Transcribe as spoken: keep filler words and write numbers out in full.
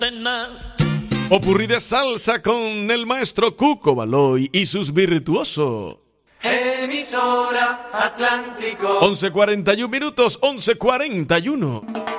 Popurrí de salsa con el maestro Cuco Baloy y sus virtuosos. Emisora Atlántico. once cuarenta y uno minutos, once cuarenta y uno.